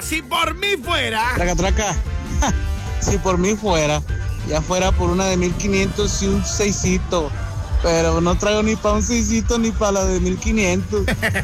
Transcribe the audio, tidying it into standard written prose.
Si por mí fuera. Traca, traca. Si por mí fuera, ya fuera por una de 1500 y un seisito. Pero no traigo ni para un seisito ni para la de 1500.